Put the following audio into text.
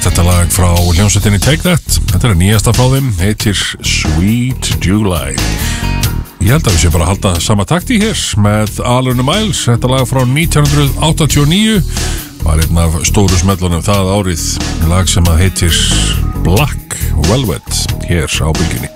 þetta lag frá hljómsveitinni Take That. Þetta nýjasta frá þeim, heitir Sweet July. Ég held að við séum bara að halda sama takti hér með Alun Miles. Þetta lag frá 1989 var einn af stóru smellunum það árið. Lag sem að heitir Black Velvet hér á Bylgjunni.